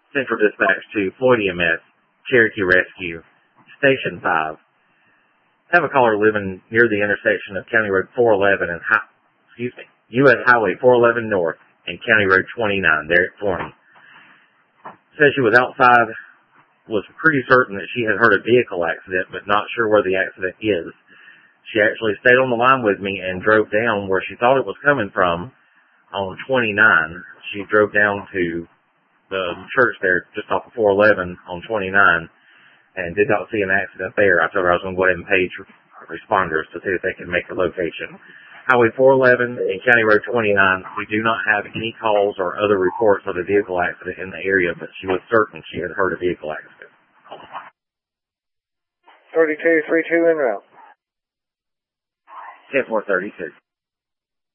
Central Dispatch to Floyd EMS, Cherokee Rescue, Station 5. Have a caller living near the intersection of County Road 411 and U.S. Highway 411 North and County Road 29 there at Forney. Says she was outside, was pretty certain that she had heard a vehicle accident, but not sure where the accident is. She actually stayed on the line with me and drove down where she thought it was coming from on 29. She drove down to the church there just off of 411 on 29 and did not see an accident there. I told her I was going to go ahead and page responders to see if they can make the location. Highway 411 and County Road 29, we do not have any calls or other reports of a vehicle accident in the area, but she was certain she had heard a vehicle accident. 3232 en route. 10-432.